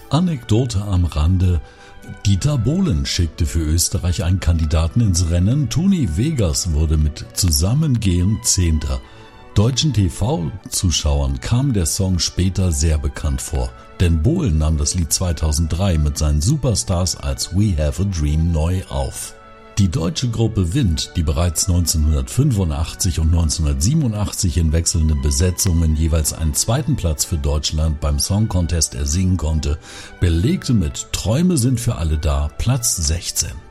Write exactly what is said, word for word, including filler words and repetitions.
Anekdote am Rande: Dieter Bohlen schickte für Österreich einen Kandidaten ins Rennen. Toni Vegas wurde mit Zusammengehen Zehnter. Deutschen T V-Zuschauern kam der Song später sehr bekannt vor, denn Bohlen nahm das Lied zweitausenddrei mit seinen Superstars als We Have a Dream neu auf. Die deutsche Gruppe Wind, die bereits neunzehnhundertfünfundachtzig und neunzehnhundertsiebenundachtzig in wechselnden Besetzungen jeweils einen zweiten Platz für Deutschland beim Song Contest ersingen konnte, belegte mit Träume sind für alle da Platz sechzehn.